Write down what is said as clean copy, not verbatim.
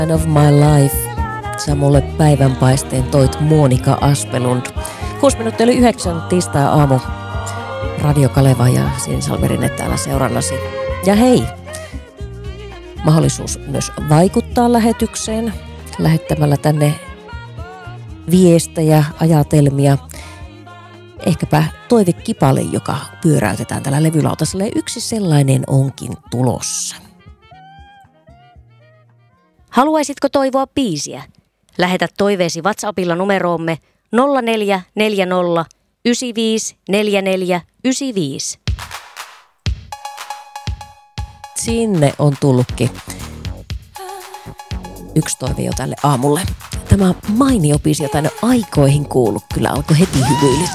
Time of my life. Sä mulle päivänpaisteen toit Monika Aspelund. 6 minuuttia yli 9 tiistai-aamu. Radio Kaleva ja Sinisalmerinen täällä seurannasi. Ja hei, mahdollisuus myös vaikuttaa lähetykseen lähettämällä tänne viestejä, ajatelmia. Ehkäpä toivekipale, joka pyöräytetään tällä levylautasella. Yksi sellainen onkin tulossa. Haluaisitko toivoa biisiä? Lähetä toiveesi WhatsAppilla numeroomme 0440 95 44 95. Sinne on tullutkin yksi toive jo tälle aamulle. Tämä mainio biisi, jota en ole aikoihin kuullut, kyllä alkoi heti hymyilyttää.